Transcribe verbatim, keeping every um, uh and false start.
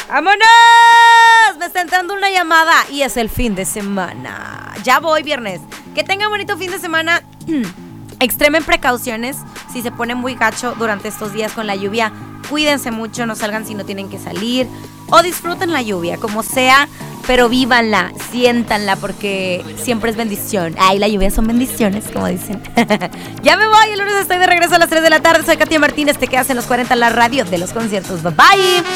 ¡Vámonos! Me está entrando una llamada y es el fin de semana. Ya voy, viernes. Que tengan bonito fin de semana. Extremen precauciones si se pone muy gacho durante estos días con la lluvia. Cuídense mucho, no salgan si no tienen que salir. O disfruten la lluvia, como sea, pero vívanla, siéntanla, porque siempre es bendición. Ay, la lluvia son bendiciones, como dicen. Ya me voy, el lunes estoy de regreso a las tres de la tarde. Soy Katia Martínez, te quedas en los cuarenta, la radio de los conciertos. Bye bye.